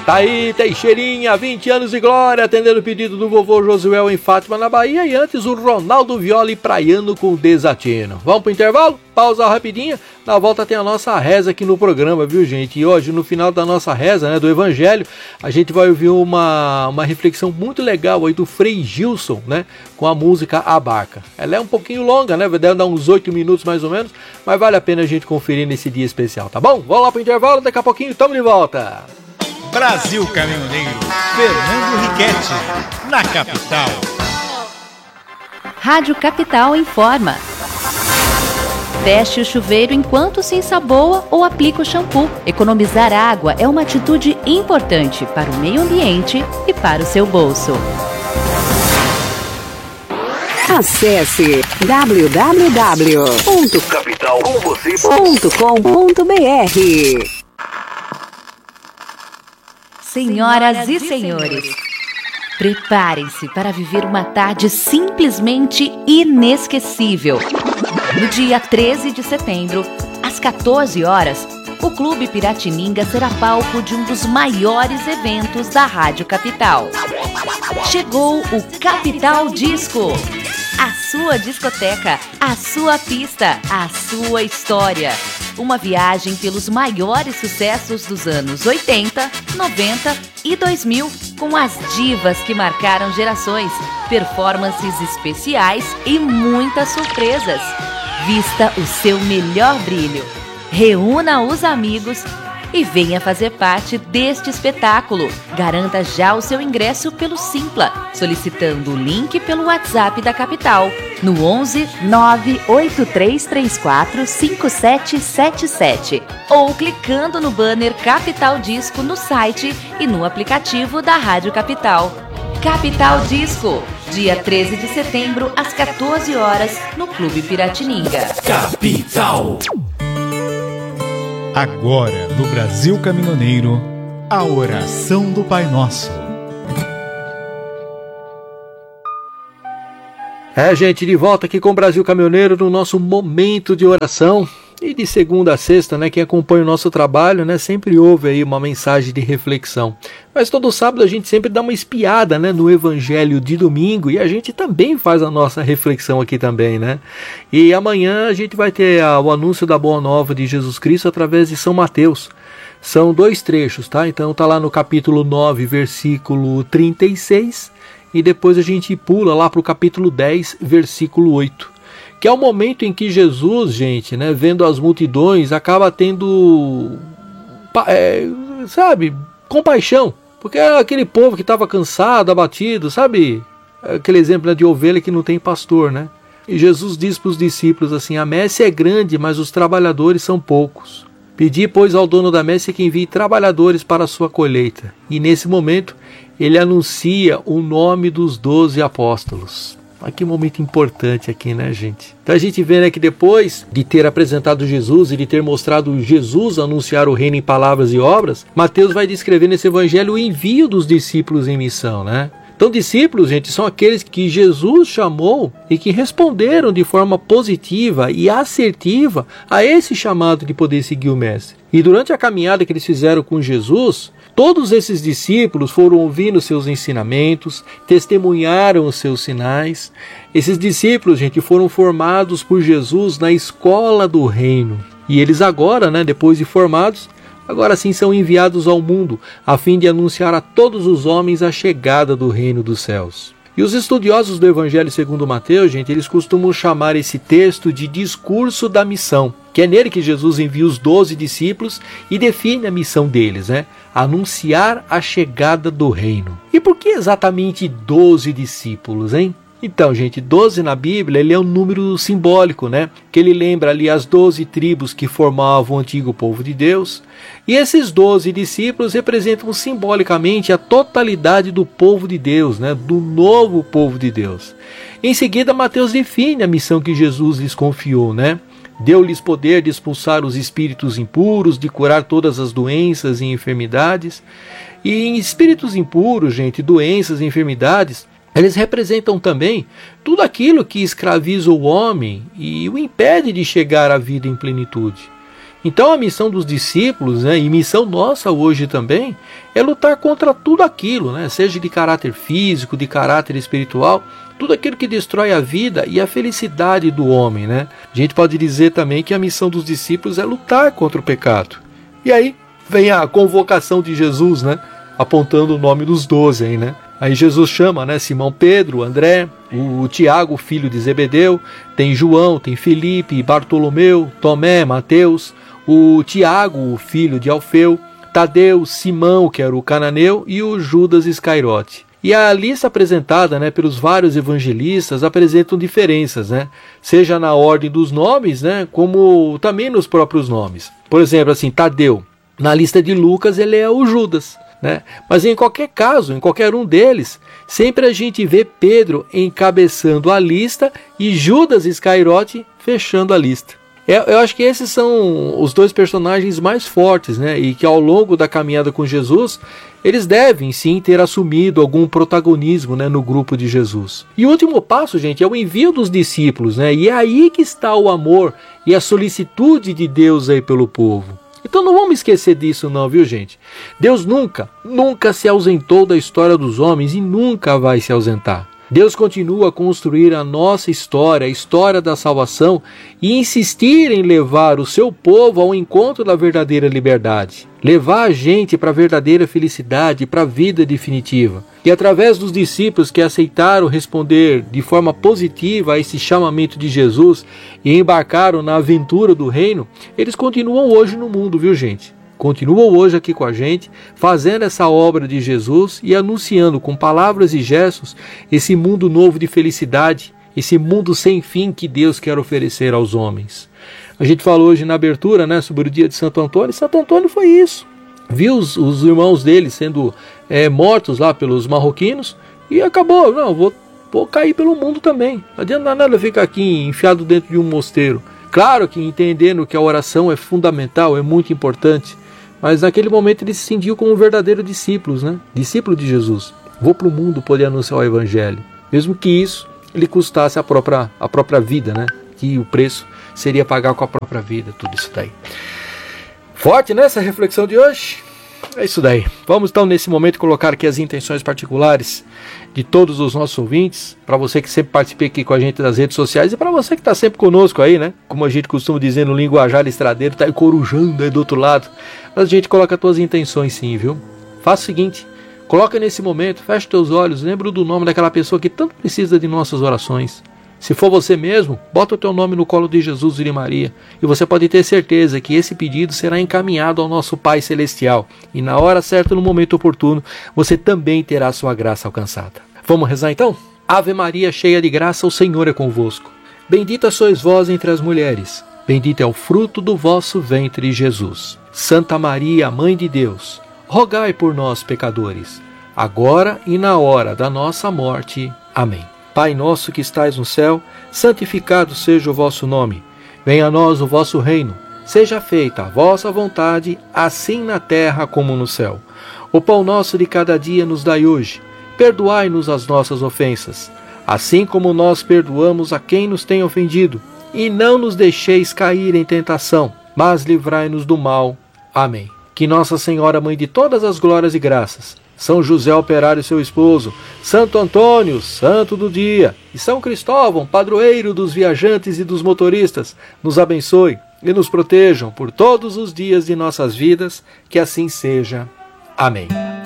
Tá aí, Teixeirinha, 20 anos de glória, atendendo o pedido do vovô Josuel em Fátima, na Bahia. E antes o Ronaldo Viola e Praiano com Desatino. Vamos pro intervalo? Pausa rapidinha. Na volta tem a nossa reza aqui no programa, viu, gente? E hoje, no final da nossa reza, né, do Evangelho, a gente vai ouvir uma reflexão muito legal aí do Frei Gilson, né? Com a música A Barca. Ela é um pouquinho longa, né? Deve dar uns 8 minutos mais ou menos, mas vale a pena a gente conferir nesse dia especial, tá bom? Vamos lá pro intervalo, daqui a pouquinho estamos de volta. Brasil Caminhoneiro, Fernando Riquetti, na capital. Rádio Capital informa. Feche o chuveiro enquanto se ensaboa ou aplica o shampoo. Economizar água é uma atitude importante para o meio ambiente e para o seu bolso. Acesse www.capitalcomvocê.com.br. Senhoras e senhores, preparem-se para viver uma tarde simplesmente inesquecível. No dia 13 de setembro, às 14 horas, o Clube Piratininga será palco de um dos maiores eventos da Rádio Capital. Chegou o Capital Disco. A sua discoteca, a sua pista, a sua história. Uma viagem pelos maiores sucessos dos anos 80, 90 e 2000, com as divas que marcaram gerações, performances especiais e muitas surpresas. Vista o seu melhor brilho. Reúna os amigos e venha fazer parte deste espetáculo. Garanta já o seu ingresso pelo Simpla, solicitando o link pelo WhatsApp da Capital, no 11 98334 5777, ou clicando no banner Capital Disco no site e no aplicativo da Rádio Capital. Capital Disco, dia 13 de setembro, às 14 horas, no Clube Piratininga. Capital. Agora, no Brasil Caminhoneiro, a oração do Pai Nosso. Gente, de volta aqui com o Brasil Caminhoneiro no nosso momento de oração. E de segunda a sexta, né, quem acompanha o nosso trabalho, né, sempre ouve aí uma mensagem de reflexão. Mas todo sábado a gente sempre dá uma espiada, né, no Evangelho de domingo, e a gente também faz a nossa reflexão aqui também, né? E amanhã a gente vai ter o anúncio da Boa Nova de Jesus Cristo através de São Mateus. São 2 trechos, tá? Então tá lá no capítulo 9, versículo 36, e depois a gente pula lá para o capítulo 10, versículo 8. Que é o momento em que Jesus, gente, né, vendo as multidões, acaba tendo, compaixão. Porque era aquele povo que estava cansado, abatido, sabe? Aquele exemplo, né, de ovelha que não tem pastor, né? E Jesus diz para os discípulos assim: a messe é grande, mas os trabalhadores são poucos. Pedi, pois, ao dono da messe que envie trabalhadores para a sua colheita. E nesse momento, ele anuncia o nome dos 12 apóstolos. Olha que momento importante aqui, né, gente? Então a gente vê, né, que depois de ter apresentado Jesus e de ter mostrado Jesus anunciar o reino em palavras e obras, Mateus vai descrever nesse evangelho o envio dos discípulos em missão, né? Então discípulos, gente, são aqueles que Jesus chamou e que responderam de forma positiva e assertiva a esse chamado de poder seguir o Mestre. E durante a caminhada que eles fizeram com Jesus, todos esses discípulos foram ouvindo seus ensinamentos, testemunharam os seus sinais. Esses discípulos, gente, foram formados por Jesus na escola do reino. E eles agora, né, depois de formados, agora sim são enviados ao mundo, a fim de anunciar a todos os homens a chegada do reino dos céus. E os estudiosos do Evangelho segundo Mateus, gente, eles costumam chamar esse texto de discurso da missão, que é nele que Jesus envia os 12 discípulos e define a missão deles, né? Anunciar a chegada do reino. E por que exatamente 12 discípulos, hein? Então, gente, 12 na Bíblia, ele é um número simbólico, né? Que ele lembra ali as 12 tribos que formavam o antigo povo de Deus. E esses 12 discípulos representam simbolicamente a totalidade do povo de Deus, né? Do novo povo de Deus. Em seguida, Mateus define a missão que Jesus lhes confiou, né? Deu-lhes poder de expulsar os espíritos impuros, de curar todas as doenças e enfermidades. E em espíritos impuros, gente, doenças e enfermidades, eles representam também tudo aquilo que escraviza o homem e o impede de chegar à vida em plenitude. Então a missão dos discípulos, né, e missão nossa hoje também, é lutar contra tudo aquilo, né, seja de caráter físico, de caráter espiritual, tudo aquilo que destrói a vida e a felicidade do homem, né? A gente pode dizer também que a missão dos discípulos é lutar contra o pecado. E aí vem a convocação de Jesus, né, apontando o nome dos 12 aí, né? Aí Jesus chama, né, Simão Pedro, André, o Tiago, filho de Zebedeu, tem João, tem Filipe, Bartolomeu, Tomé, Mateus, o Tiago, filho de Alfeu, Tadeu, Simão, que era o cananeu, e o Judas Iscariote. E a lista apresentada, né, pelos vários evangelistas apresentam diferenças, né, seja na ordem dos nomes, né, como também nos próprios nomes. Por exemplo, assim, Tadeu, na lista de Lucas ele é o Judas, né? Mas em qualquer caso, em qualquer um deles, sempre a gente vê Pedro encabeçando a lista e Judas Iscariote fechando a lista. Eu acho que esses são os dois personagens mais fortes, né? E que ao longo da caminhada com Jesus, eles devem sim ter assumido algum protagonismo, né, no grupo de Jesus. E o último passo, gente, é o envio dos discípulos, né? E é aí que está o amor e a solicitude de Deus aí pelo povo. Então não vamos esquecer disso não, viu, gente? Deus nunca se ausentou da história dos homens e nunca vai se ausentar. Deus continua a construir a nossa história, a história da salvação, e insistir em levar o seu povo ao encontro da verdadeira liberdade. Levar a gente para a verdadeira felicidade, para a vida definitiva. E através dos discípulos que aceitaram responder de forma positiva a esse chamamento de Jesus e embarcaram na aventura do reino, eles continuam hoje no mundo, viu, gente? Continuam hoje aqui com a gente, fazendo essa obra de Jesus e anunciando com palavras e gestos esse mundo novo de felicidade, esse mundo sem fim que Deus quer oferecer aos homens. A gente falou hoje na abertura, né, sobre o dia de Santo Antônio, e Santo Antônio foi isso. Viu os irmãos dele sendo mortos lá pelos marroquinos e acabou, não, vou cair pelo mundo também. Não adianta nada ficar aqui enfiado dentro de um mosteiro. Claro que entendendo que a oração é fundamental, é muito importante, mas naquele momento ele se sentiu como um verdadeiro discípulo, né? Discípulo de Jesus. Vou para o mundo poder anunciar o evangelho. Mesmo que isso lhe custasse a própria vida, né? Que o preço seria pagar com a própria vida, tudo isso daí. Forte, né, essa reflexão de hoje? É isso daí. Vamos então nesse momento colocar aqui as intenções particulares de todos os nossos ouvintes, para você que sempre participa aqui com a gente nas redes sociais e para você que está sempre conosco aí, né? Como a gente costuma dizer no linguajar estradeiro, está aí corujando aí do outro lado. Mas a gente coloca as tuas intenções sim, viu? Faça o seguinte, coloca nesse momento, fecha os teus olhos, lembra do nome daquela pessoa que tanto precisa de nossas orações. Se for você mesmo, bota o teu nome no colo de Jesus e de Maria, e você pode ter certeza que esse pedido será encaminhado ao nosso Pai Celestial, e na hora certa, no momento oportuno, você também terá sua graça alcançada. Vamos rezar então? Ave Maria, cheia de graça, o Senhor é convosco. Bendita sois vós entre as mulheres, bendito é o fruto do vosso ventre, Jesus. Santa Maria, Mãe de Deus, rogai por nós, pecadores, agora e na hora da nossa morte. Amém. Pai nosso que estais no céu, santificado seja o vosso nome. Venha a nós o vosso reino. Seja feita a vossa vontade, assim na terra como no céu. O pão nosso de cada dia nos dai hoje. Perdoai-nos as nossas ofensas, assim como nós perdoamos a quem nos tem ofendido. E não nos deixeis cair em tentação, mas livrai-nos do mal. Amém. Que Nossa Senhora, Mãe de todas as glórias e graças, São José Operário, seu esposo, Santo Antônio, santo do dia, e São Cristóvão, padroeiro dos viajantes e dos motoristas, nos abençoe e nos protejam por todos os dias de nossas vidas, que assim seja. Amém.